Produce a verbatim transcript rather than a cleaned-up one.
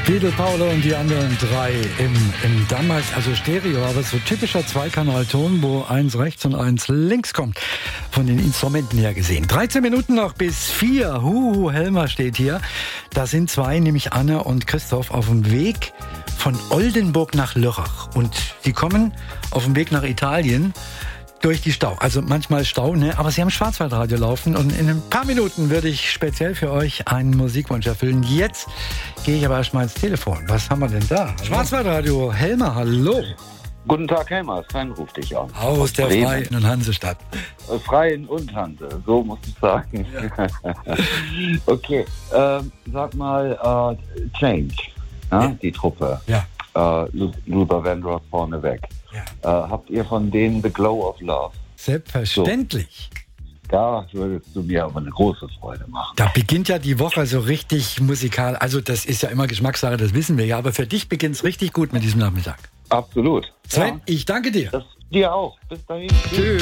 Beatle, Paolo und die anderen drei im, im damals, also Stereo, aber so typischer Zweikanalton, wo eins rechts und eins links kommt, von den Instrumenten her gesehen. dreizehn Minuten noch bis vier. Huhu, Helmer steht hier. Da sind zwei, nämlich Anna und Christoph, auf dem Weg von Oldenburg nach Lörrach. Und die kommen auf dem Weg nach Italien durch die Stau. Also manchmal Stau, ne? Aber sie haben Schwarzwaldradio laufen und in ein paar Minuten würde ich speziell für euch einen Musikwunsch erfüllen. Jetzt gehe ich aber erstmal ins Telefon. Was haben wir denn da? Hallo. Schwarzwaldradio, Helmer, hallo. Guten Tag, Helmer. Sven ruft dich an. Aus, Aus der Bremen. Freien und Hansestadt. Freien und Hanse, so muss ich sagen. Ja. Okay, ähm, sag mal, äh, Change, ja? Ja. Die Truppe. Ja. Äh, Luther Vandross vorneweg. Ja. Äh, habt ihr von denen The Glow of Love? Selbstverständlich. So. Da würdest du mir aber eine große Freude machen. Da beginnt ja die Woche so richtig musikal. Also das ist ja immer Geschmackssache, das wissen wir ja. Aber für dich beginnt es richtig gut mit diesem Nachmittag. Absolut. Sven, ja. Ich danke dir. Das dir auch. Bis dahin. Tschüss.